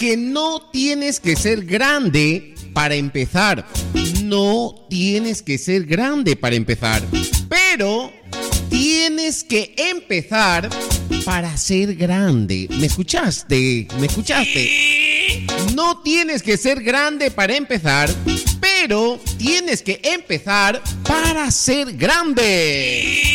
que no tienes que ser grande para empezar. No tienes que ser grande para empezar. Pero tienes que empezar para ser grande. ¿Me escuchaste? ¿Me escuchaste? No tienes que ser grande para empezar, pero tienes que empezar para ser grande.